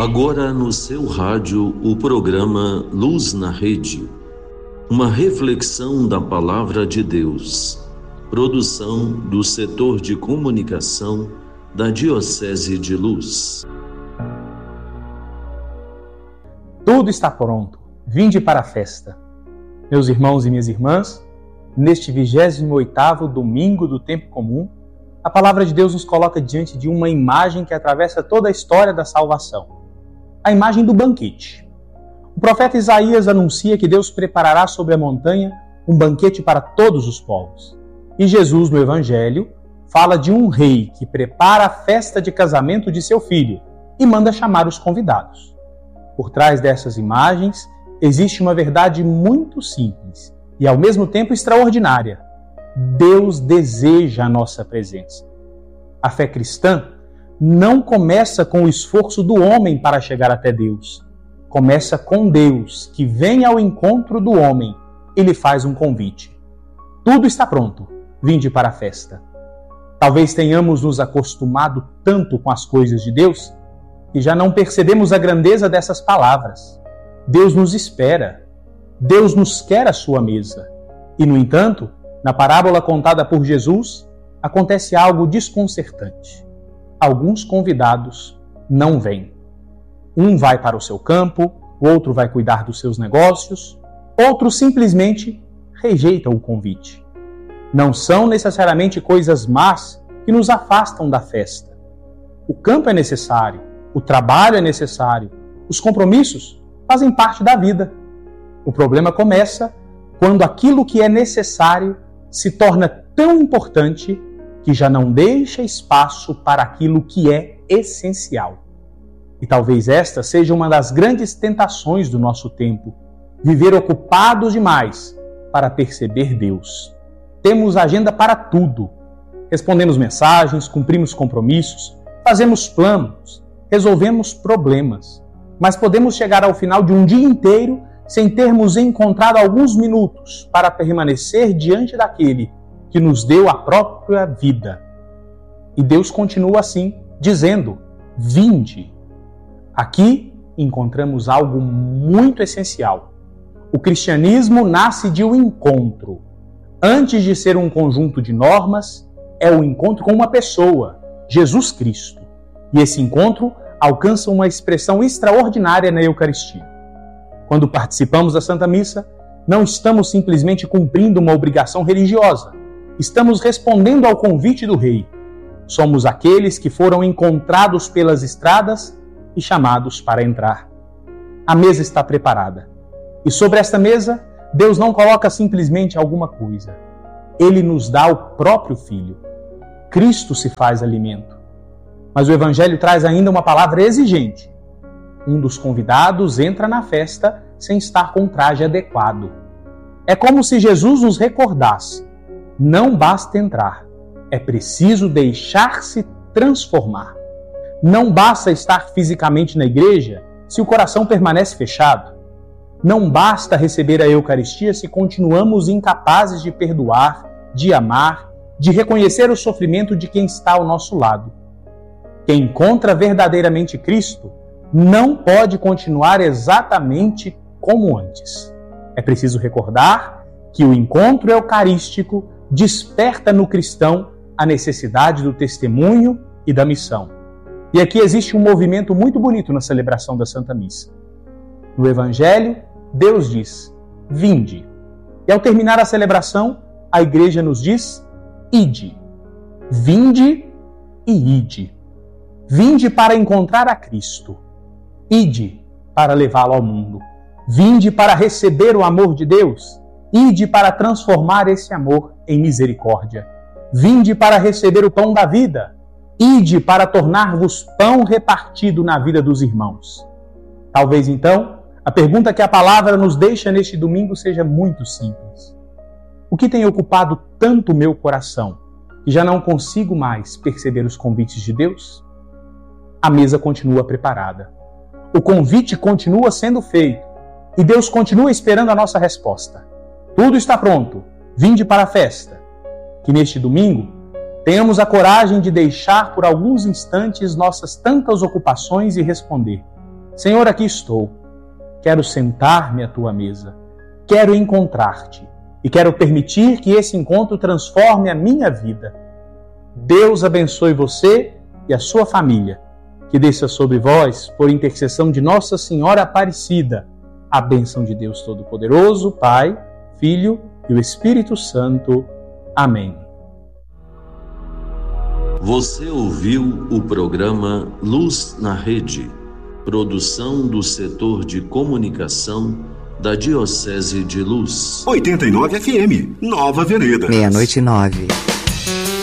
Agora no seu rádio, o programa Luz na Rede. Uma reflexão da Palavra de Deus. Produção do setor de comunicação da Diocese de Luz. Tudo está pronto. Vinde para a festa. Meus irmãos e minhas irmãs, neste 28º domingo do tempo comum, a Palavra de Deus nos coloca diante de uma imagem que atravessa toda a história da salvação. A imagem do banquete. O profeta Isaías anuncia que Deus preparará sobre a montanha um banquete para todos os povos. E Jesus, no Evangelho, fala de um rei que prepara a festa de casamento de seu filho e manda chamar os convidados. Por trás dessas imagens existe uma verdade muito simples e, ao mesmo tempo, extraordinária. Deus deseja a nossa presença. A fé cristã não começa com o esforço do homem para chegar até Deus. Começa com Deus, que vem ao encontro do homem e lhe faz um convite. Tudo está pronto. Vinde para a festa. Talvez tenhamos nos acostumado tanto com as coisas de Deus que já não percebemos a grandeza dessas palavras. Deus nos espera. Deus nos quer à sua mesa. E, no entanto, na parábola contada por Jesus, acontece algo desconcertante. Alguns convidados não vêm. Um vai para o seu campo, o outro vai cuidar dos seus negócios, outro simplesmente rejeita o convite. Não são necessariamente coisas más que nos afastam da festa. O campo é necessário, o trabalho é necessário, os compromissos fazem parte da vida. O problema começa quando aquilo que é necessário se torna tão importante que já não deixa espaço para aquilo que é essencial. E talvez esta seja uma das grandes tentações do nosso tempo, viver ocupados demais para perceber Deus. Temos agenda para tudo. Respondemos mensagens, cumprimos compromissos, fazemos planos, resolvemos problemas. Mas podemos chegar ao final de um dia inteiro sem termos encontrado alguns minutos para permanecer diante daquele que nos deu a própria vida. E Deus continua assim, dizendo: vinde. Aqui encontramos algo muito essencial. O cristianismo nasce de um encontro. Antes de ser um conjunto de normas, é o encontro com uma pessoa, Jesus Cristo. E esse encontro alcança uma expressão extraordinária na Eucaristia. Quando participamos da Santa Missa, não estamos simplesmente cumprindo uma obrigação religiosa. Estamos respondendo ao convite do Rei. Somos aqueles que foram encontrados pelas estradas e chamados para entrar. A mesa está preparada. E sobre esta mesa, Deus não coloca simplesmente alguma coisa. Ele nos dá o próprio Filho. Cristo se faz alimento. Mas o Evangelho traz ainda uma palavra exigente. Um dos convidados entra na festa sem estar com traje adequado. É como se Jesus nos recordasse: não basta entrar, é preciso deixar-se transformar. Não basta estar fisicamente na igreja se o coração permanece fechado. Não basta receber a Eucaristia se continuamos incapazes de perdoar, de amar, de reconhecer o sofrimento de quem está ao nosso lado. Quem encontra verdadeiramente Cristo não pode continuar exatamente como antes. É preciso recordar que o encontro eucarístico desperta no cristão a necessidade do testemunho e da missão. E aqui existe um movimento muito bonito na celebração da Santa Missa. No Evangelho, Deus diz: vinde. E ao terminar a celebração, a Igreja nos diz: ide. Vinde e ide. Vinde para encontrar a Cristo. Ide para levá-lo ao mundo. Vinde para receber o amor de Deus. Ide para transformar esse amor em misericórdia. Vinde para receber o pão da vida. Ide para tornar-vos pão repartido na vida dos irmãos. Talvez então, a pergunta que a palavra nos deixa neste domingo seja muito simples. O que tem ocupado tanto o meu coração que já não consigo mais perceber os convites de Deus? A mesa continua preparada. O convite continua sendo feito e Deus continua esperando a nossa resposta. Tudo está pronto. Vinde para a festa. Que neste domingo tenhamos a coragem de deixar por alguns instantes nossas tantas ocupações e responder: Senhor, aqui estou. Quero sentar-me à tua mesa. Quero encontrar-te e quero permitir que esse encontro transforme a minha vida. Deus abençoe você e a sua família. Que desça sobre vós, por intercessão de Nossa Senhora Aparecida, a bênção de Deus Todo-Poderoso, Pai, Filho e o Espírito Santo. Amém. Você ouviu o programa Luz na Rede, produção do setor de comunicação da Diocese de Luz. 89 FM, Nova Veneza. 00:09.